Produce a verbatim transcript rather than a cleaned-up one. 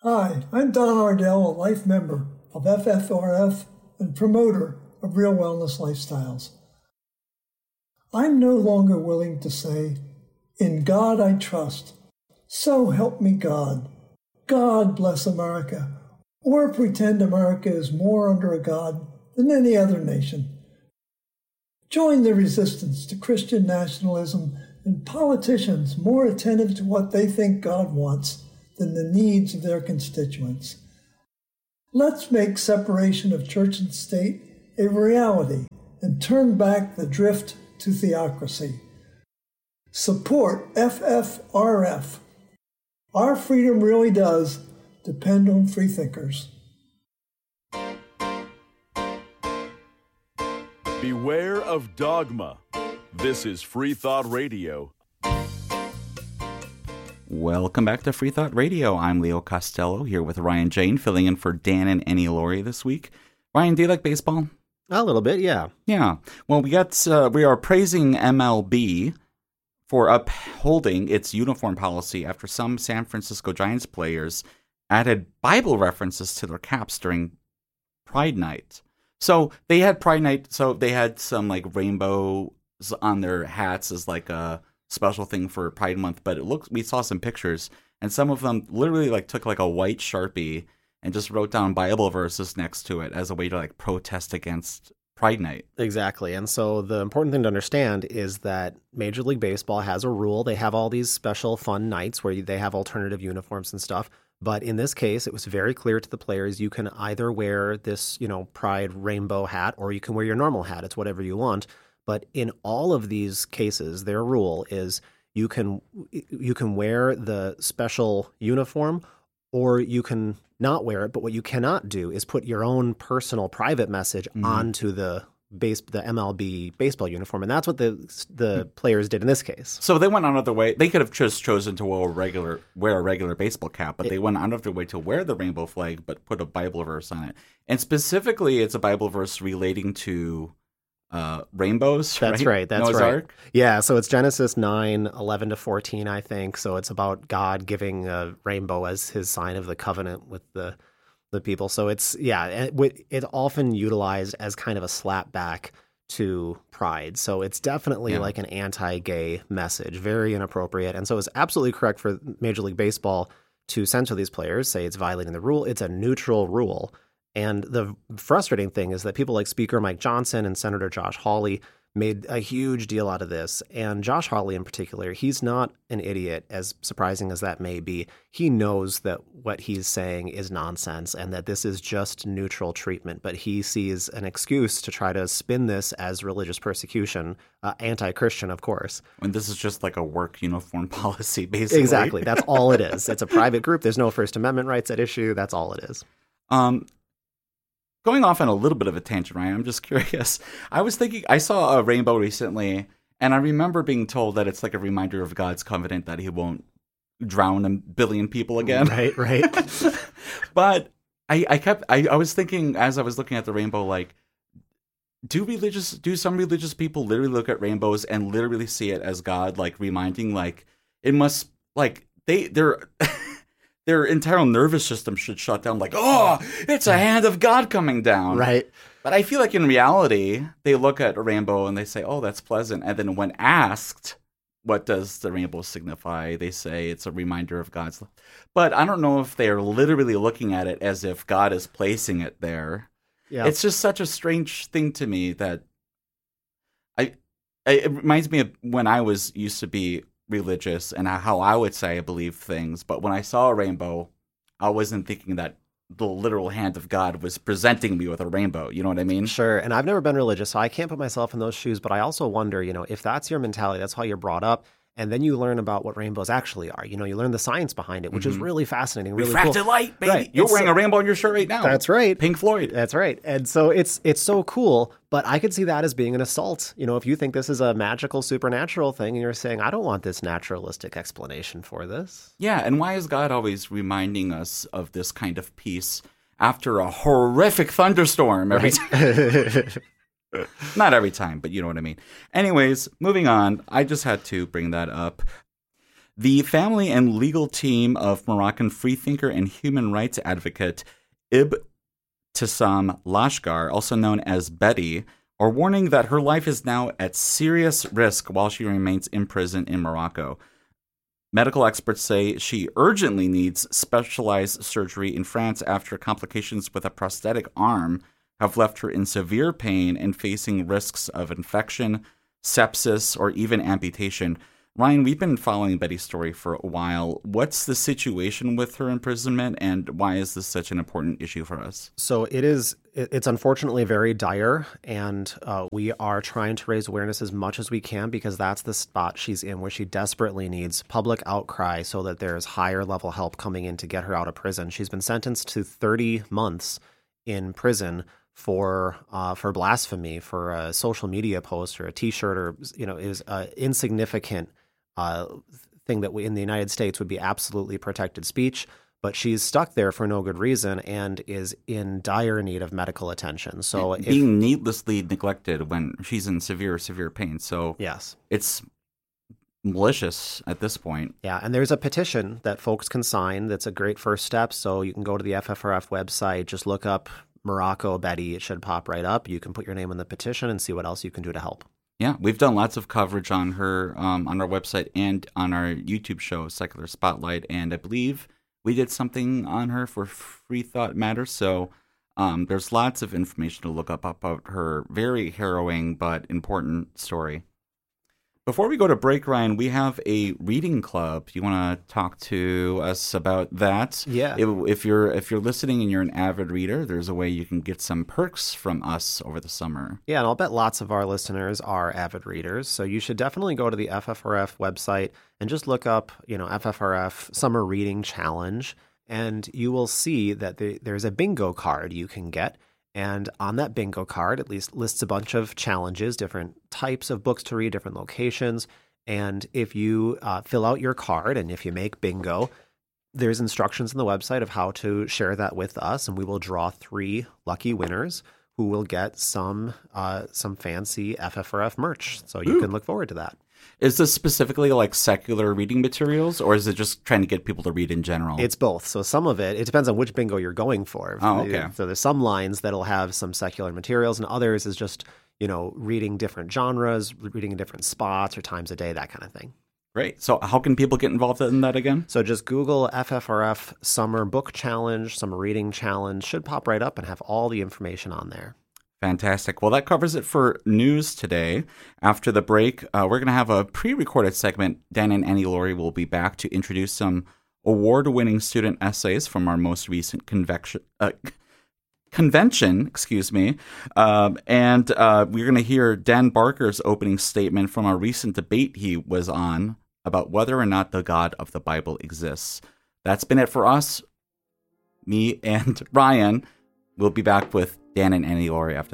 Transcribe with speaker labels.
Speaker 1: Hi, I'm Don Ardell, a life member of F F R F and promoter of Real Wellness Lifestyles. I'm no longer willing to say, "In God I trust, so help me God, God bless America," or pretend America is more under a God than any other nation. Join the resistance to Christian nationalism and politicians more attentive to what they think God wants than the needs of their constituents. Let's make separation of church and state a reality and turn back the drift to theocracy. Support F F R F. Our freedom really does depend on freethinkers.
Speaker 2: Beware of dogma. This is Free Thought Radio.
Speaker 3: Welcome back to Free Thought Radio. I'm Leo Costello here with Ryan Jane, filling in for Dan and Annie Laurie this week. Ryan, do you like baseball?
Speaker 4: A little bit, yeah.
Speaker 3: Yeah. Well, we got uh, we are praising M L B for upholding its uniform policy after some San Francisco Giants players added Bible references to their caps during Pride Night. So they had Pride Night, so they had some like rainbows on their hats as like a special thing for Pride Month, but it looks we saw some pictures and some of them literally like took like a white Sharpie and just wrote down Bible verses next to it as a way to like protest against Pride Night.
Speaker 4: Exactly. And so the important thing to understand is that Major League Baseball has a rule. They have all these special fun nights where they have alternative uniforms and stuff. But in this case, it was very clear to the players, you can either wear this, you know, Pride rainbow hat or you can wear your normal hat. It's whatever you want. But in all of these cases, their rule is you can you can wear the special uniform or you can not wear it. But what you cannot do is put your own personal private message mm-hmm. onto the base the M L B baseball uniform. And that's what the the mm-hmm. players did in this case.
Speaker 3: So they went out of their way. They could have just chosen to wear a regular, wear a regular baseball cap, but it, they went out of their way to wear the rainbow flag, but put a Bible verse on it. And specifically, it's a Bible verse relating to Uh, rainbows,
Speaker 4: That's
Speaker 3: right?
Speaker 4: right. That's
Speaker 3: Noah's
Speaker 4: right.
Speaker 3: Ark?
Speaker 4: Yeah. So it's Genesis nine, eleven to fourteen, I think. So it's about God giving a rainbow as his sign of the covenant with the the people. So it's, yeah, it, it's often utilized as kind of a slap back to Pride. So it's definitely yeah. like an anti-gay message, very inappropriate. And so it's absolutely correct for Major League Baseball to censor these players, say it's violating the rule. It's a neutral rule. And the frustrating thing is that people like Speaker Mike Johnson and Senator Josh Hawley made a huge deal out of this. And Josh Hawley in particular, he's not an idiot, as surprising as that may be. He knows that what he's saying is nonsense and that this is just neutral treatment. But he sees an excuse to try to spin this as religious persecution, uh, anti-Christian, of course.
Speaker 3: And this is just like a work uniform policy, basically.
Speaker 4: Exactly. That's all it is. It's a private group. There's no First Amendment rights at issue. That's all it is.
Speaker 3: Um. Going off on a little bit of a tangent, Ryan, I'm just curious. I was thinking, I saw a rainbow recently, and I remember being told that it's like a reminder of God's covenant that he won't drown a billion people again.
Speaker 4: Right, right.
Speaker 3: But I, I kept, I, I was thinking as I was looking at the rainbow, like, do religious, do some religious people literally look at rainbows and literally see it as God, like reminding, like, it must, like, they, they're... Their entire nervous system should shut down like, oh, it's a hand of God coming down.
Speaker 4: Right.
Speaker 3: But I feel like in reality, they look at a rainbow and they say, oh, that's pleasant. And then when asked, what does the rainbow signify? They say it's a reminder of God's love. But I don't know if they're literally looking at it as if God is placing it there. Yeah. It's just such a strange thing to me that I, it reminds me of when I was used to be religious and how I would say I believe things, but when I saw a rainbow, I wasn't thinking that the literal hand of God was presenting me with a rainbow. You know what I mean?
Speaker 4: Sure. And I've never been religious, so I can't put myself in those shoes, but I also wonder, you know, if that's your mentality, that's how you're brought up, and then you learn about what rainbows actually are. You know, you learn the science behind it, which mm-hmm. is really fascinating, really
Speaker 3: Refracted
Speaker 4: cool.
Speaker 3: light, baby.
Speaker 4: Right.
Speaker 3: You're
Speaker 4: it's
Speaker 3: wearing
Speaker 4: so,
Speaker 3: a rainbow on your shirt right now.
Speaker 4: That's right.
Speaker 3: Pink Floyd.
Speaker 4: That's right. And so it's it's so cool, but I could see that as being an assault. You know, if you think this is a magical, supernatural thing, and you're saying, I don't want this naturalistic explanation for this.
Speaker 3: Yeah, and why is God always reminding us of this kind of peace after a horrific thunderstorm every right. time? Not every time, but you know what I mean. Anyways, moving on. I just had to bring that up. The family and legal team of Moroccan freethinker and human rights advocate Ibtissam Lashkar, also known as Betty, are warning that her life is now at serious risk while she remains imprisoned in Morocco. Medical experts say she urgently needs specialized surgery in France after complications with a prosthetic arm have left her in severe pain and facing risks of infection, sepsis, or even amputation. Ryan, we've been following Betty's story for a while. What's the situation with her imprisonment, and why is this such an important issue for us?
Speaker 4: So it is, it's unfortunately very dire, and uh, we are trying to raise awareness as much as we can because that's the spot she's in where she desperately needs public outcry so that there's higher level help coming in to get her out of prison. She's been sentenced to thirty months in prison for uh, for blasphemy, for a social media post or a T-shirt, or you know, is uh, insignificant uh, thing that we in the United States would be absolutely protected speech. But she's stuck there for no good reason and is in dire need of medical attention. So
Speaker 3: and
Speaker 4: if,
Speaker 3: being needlessly neglected when she's in severe, severe pain. So
Speaker 4: yes,
Speaker 3: it's malicious at this point.
Speaker 4: Yeah, and there's a petition that folks can sign. That's a great first step. So you can go to the F F R F website, just look up Morocco Betty. It should pop right up. You can put your name in the petition and see what else you can do to help.
Speaker 3: Yeah, we've done lots of coverage on her um, on our website and on our YouTube show, Secular Spotlight, and I believe we did something on her for Free Thought Matters. So um, there's lots of information to look up about her very harrowing but important story. Before we go to break, Ryan, we have a reading club. You want to talk to us about that?
Speaker 4: Yeah.
Speaker 3: If, if you're if you're listening and you're an avid reader, there's a way you can get some perks from us over the summer.
Speaker 4: Yeah, and I'll bet lots of our listeners are avid readers. So you should definitely go to the F F R F website and just look up, you know, F F R F Summer Reading Challenge, and you will see that the, there's a bingo card you can get. And on that bingo card, at least lists a bunch of challenges, different types of books to read, different locations. And if you uh, fill out your card and if you make bingo, there's instructions on the website of how to share that with us. And we will draw three lucky winners who will get some uh, some fancy F F R F merch. So you Ooh. Can look forward to that.
Speaker 3: Is this specifically like secular reading materials, or is it just trying to get people to read in general?
Speaker 4: It's both. So some of it, it depends on which bingo you're going for.
Speaker 3: Oh, okay.
Speaker 4: So there's some lines that'll have some secular materials, and others is just, you know, reading different genres, reading in different spots or times a day, that kind of thing.
Speaker 3: Great. So how can people get involved in that again?
Speaker 4: So just Google F F R F Summer Book Challenge, Summer Reading Challenge. Should pop right up and have all the information on there.
Speaker 3: Fantastic. Well, that covers it for news today. After the break, uh, we're going to have a pre-recorded segment. Dan and Annie Laurie will be back to introduce some award-winning student essays from our most recent convection, uh, convention. Excuse me. Um, and uh, we're going to hear Dan Barker's opening statement from a recent debate he was on about whether or not the God of the Bible exists. That's been it for us, me and Ryan. We'll be back with Dan and Annie Laurie after